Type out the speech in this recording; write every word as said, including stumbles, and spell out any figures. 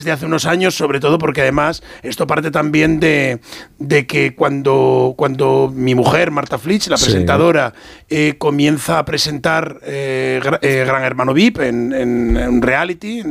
desde hace unos años, sobre todo porque además esto parte también de, de que cuando, cuando mi mujer, Marta Flitsch, la presentadora, sí. eh, comienza a presentar eh, eh, Gran Hermano V I P en, en, en un reality,